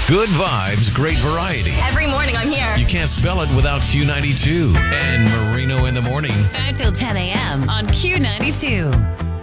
Good vibes, great variety. Every morning I'm here. You can't spell it without Q92 and Marino in the morning. 5 till 10 a.m. on Q92.